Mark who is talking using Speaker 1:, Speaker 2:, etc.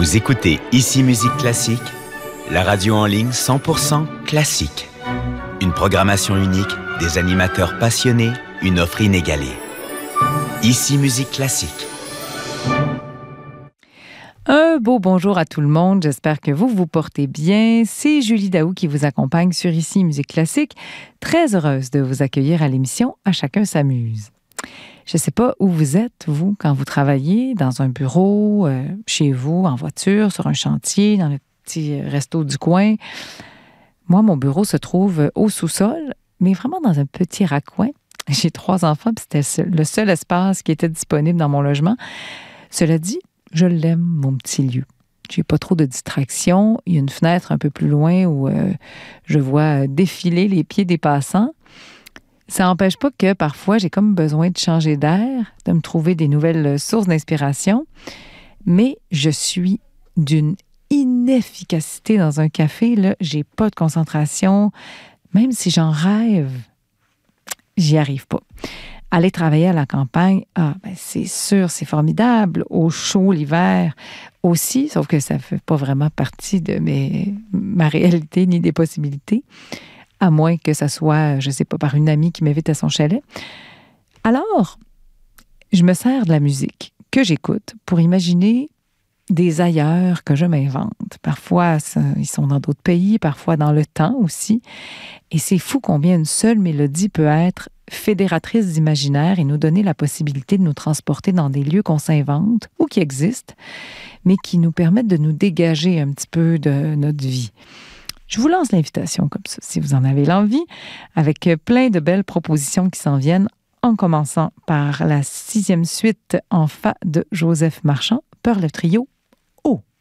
Speaker 1: Vous écoutez Ici Musique Classique, la radio en ligne 100% classique. Une programmation unique, des animateurs passionnés, une offre inégalée. Ici Musique Classique.
Speaker 2: Un beau bonjour à tout le monde. J'espère que vous vous portez bien. C'est Julie Daou qui vous accompagne sur Ici Musique Classique. Très heureuse de vous accueillir à l'émission À chacun s'amuse. Je ne sais pas où vous êtes, vous, quand vous travaillez, dans un bureau, chez vous, en voiture, sur un chantier, dans le petit resto du coin. Moi, mon bureau se trouve au sous-sol, mais vraiment dans un petit raccoin. J'ai 3 enfants, puis c'était le seul espace qui était disponible dans mon logement. Cela dit, je l'aime, mon petit lieu. J'ai pas trop de distractions. Il y a une fenêtre un peu plus loin où je vois défiler les pieds des passants. Ça n'empêche pas que parfois, j'ai comme besoin de changer d'air, de me trouver des nouvelles sources d'inspiration. Mais je suis d'une inefficacité dans un café. Là, j'ai pas de concentration. Même si j'en rêve, j'y arrive pas. Aller travailler à la campagne, c'est sûr, c'est formidable. Au chaud, l'hiver aussi, sauf que ça fait pas vraiment partie de ma réalité ni des possibilités, à moins que ça soit, je sais pas, par une amie qui m'invite à son chalet. Alors, je me sers de la musique que j'écoute pour imaginer des ailleurs que je m'invente. Parfois, ils sont dans d'autres pays, parfois dans le temps aussi. Et c'est fou combien une seule mélodie peut être fédératrice d'imaginaire et nous donner la possibilité de nous transporter dans des lieux qu'on s'invente ou qui existent, mais qui nous permettent de nous dégager un petit peu de notre vie. Je vous lance l'invitation comme ça, si vous en avez l'envie, avec plein de belles propositions qui s'en viennent, en commençant par la 6e suite en fa de Joseph Marchand, par le trio Oh!